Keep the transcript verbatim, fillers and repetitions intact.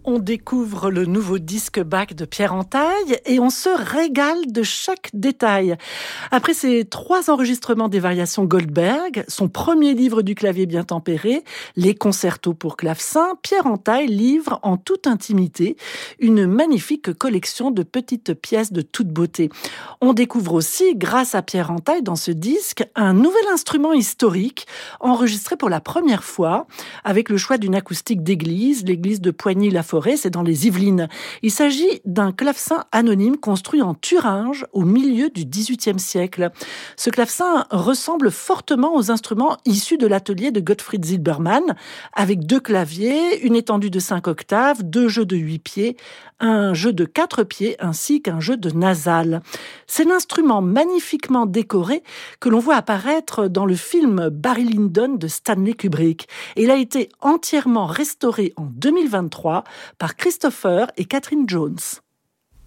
On découvre le nouveau disque Bach de Pierre Antaille et on se régale de chaque détail. Après ses trois enregistrements des variations Goldberg, son premier livre du clavier bien tempéré, les concertos pour clavecin, Pierre Antaille livre en toute intimité une magnifique collection de petites pièces de toute beauté. On découvre aussi, grâce à Pierre Antaille dans ce disque, un nouvel instrument historique enregistré pour la première fois avec le choix d'une acoustique d'église, l'église de Poigny-la-Forêt. C'est dans les Yvelines. Il s'agit d'un clavecin anonyme construit en Thuringe au milieu du dix-huitième siècle. Ce clavecin ressemble fortement aux instruments issus de l'atelier de Gottfried Silbermann, avec deux claviers, une étendue de cinq octaves, deux jeux de huit pieds, un jeu de quatre pieds ainsi qu'un jeu de nasal. C'est l'instrument magnifiquement décoré que l'on voit apparaître dans le film Barry Lyndon de Stanley Kubrick. Et il a été entièrement restauré en deux mille vingt-trois par Christopher et Catherine Jones.